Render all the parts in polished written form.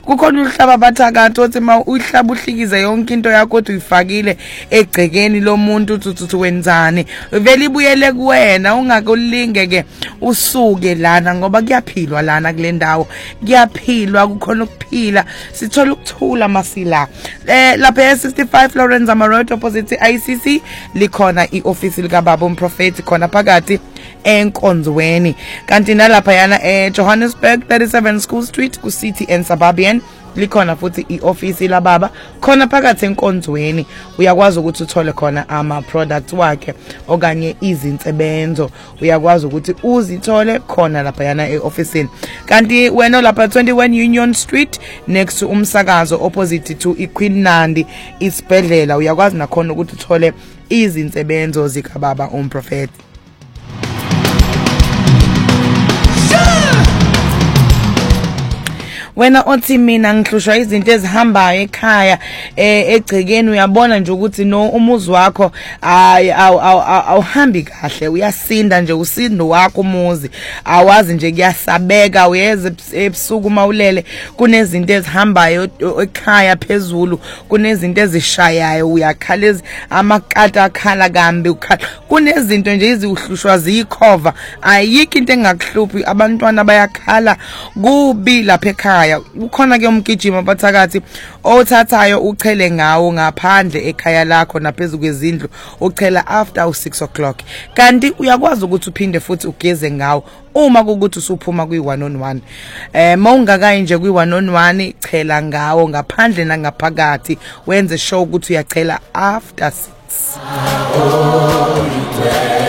kukhona uhlaba bathakathi othi ma uhlaba uhlikize yonke into yakho kodwa uyifakile egcekeni lomuntu uthi wenzani vele ibuyele kuwena ungakulinge ke usuke lana ngoba kuyaphilwa lana kule ndawo kuyaphilwa kukhona ukuphila sithola ukuthula masila lapha e65 Lawrence Road opposite ICC likhona ioffice lika baba umprofeti khona phakathi enkonzweni kanti nalapha yana Johannesburg 37 School Street ku City and Suburban likhona futhi ioffice la baba khona phakathi enkonzweni uyakwazi ukuthi uthole khona ama products wakhe okanye izinsebenzo uyakwazi ukuthi uzithole khona lapha yana eofficeini kanti wena lapha 21 Union Street next to umsakazo opposite to iQueen Nandi isibhedlela uyakwazi nakhona ukuthi uthole izinsebenzo zika baba umprofeti wena othi mina ngihlushwa izinto ezihambayo ekhaya egcekeni uyabona nje ukuthi no umuzi wakho awuhambi kahle uyasinda nje usindo wakho umuzi awazi nje kuyasabeka uyeze ebusuku mawulele kunezinto ezihambayo ekhaya phezulu kunezinto ezishayayo uyakhaleza amakata akhala kambi kunezinto nje izihlushwa ziyikhova ayikho into engakuhluphi abantwana bayakhala kubi lapha ekhaya ukhona ke umgijima bathakathi othathayo uchele ngawo ngaphandle ekhaya lakho naphezulu kwezindlu uchela after 6 o'clock kanti uyakwazi ukuthi uphinde futhi ugeze ngawo uma ukuthi usuphuma kwi1 on 1 mawungakayi nje kwi1 on 1 chela ngawo ngaphandle nangaphakathi wenze sure ukuthi uyachela after 6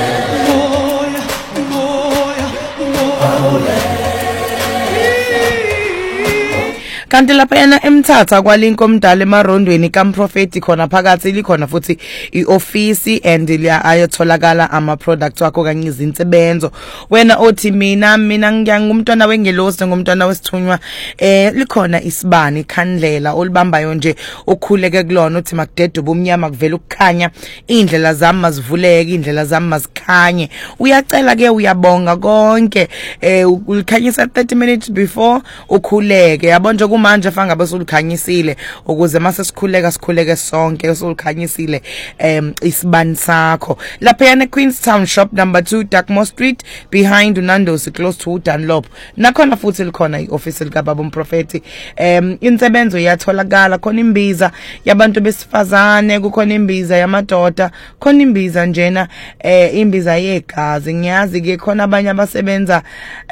kanti lapha yana eMthatha kwalinko omdala emarondweni kaMprofeti khona phakathi likhona futhi ioffice and ayotholakala ama products wakho kanye izinsebenzo wena othi mina ngiyangumntwana wengelosi ngumntwana wesithunywa likhona isibani ikhandlela olibambayo nje okhuleke kulona uthi makudede ubumnyama kuvela ukukhanya indlela zami mazivuleke indlela zami mazikhanye uyacela ke uyabonga konke ulikhanyisa 30 minutes before ukhuleke yabo nje manje fanga basulukhanyisile ukuze mase sikhuleke sonke solukhanyisile isibani sakho lapha yana Queenstown shop number 2 Darkmore Street behind Nando's close to Dunlop nakhona futhi likhona ioffice lika baba umprofeti insebenzo iyatholakala khona imbiza yabantu besifazane kukhona imbiza yamadoda khona imbiza njena imbiza yegazi ngiyazi ke khona abanye abasebenza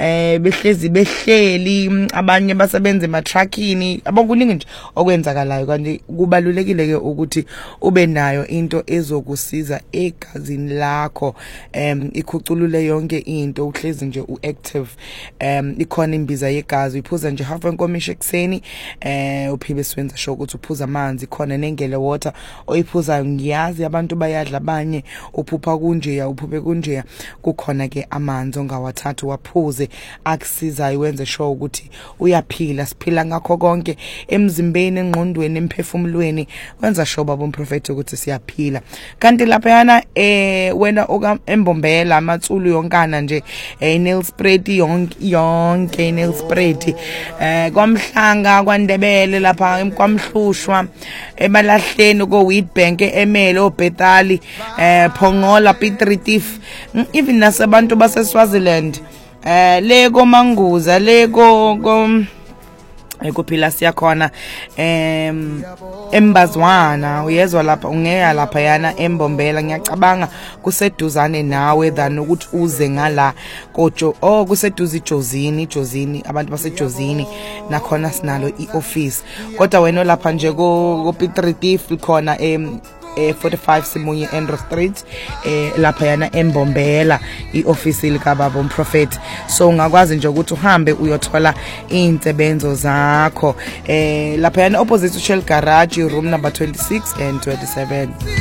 behleli abanye basebenza ematraki abokuningi nje okwenzakalayo kanti kubalulekile ke ukuthi ube nayo into ezokusiza egazini lakho ikhuculule yonke into uhlezi nje uactive ikhona imbiza yegazi uphuza nje half enkomisho ekseni uphibe siwenza sho ukuthi uphuza amanzi khona nengele water oyiphuza ngiyazi abantu bayadla abanye uphupha kunjeya uphuphe kunjeya kukhona ke amanzi ongawathatha waphuze akusizayo wenze sho ukuthi uyaphila siphila ngakho konke emzimbeni engqondweni emphefumulweni wenza sure baba umprofeti ukuthi siyaphila kanti lapha yana wena oka embombela amatsulu yonkana nje nail spread yonke nail spread kwamhlanga kwaNdebele lapha kwamhlushwa emalahleni ko Wheatbank eMele oBetali Phongola Piet Retief even nasebantu base Swaziland le koManguza le ko ekuphila siyakhona embazwana uyezwa lapha ungeya lapha yana embombela ngiyacabanga kuseduzane nawe than ukuthi uze ngala kojo kuseduze Jozini abantu basejozini nakhona sinalo ioffice kodwa wena lapha nje ko Piet Retief khona 45 Simunye Andrew Street lapha yana embombela ioffice lika baba umprofeti so ungakwazi nje ukuthi uhambe uyothola insebenzo zakho lapha yana opposite to Shell Garage room number 26 and 27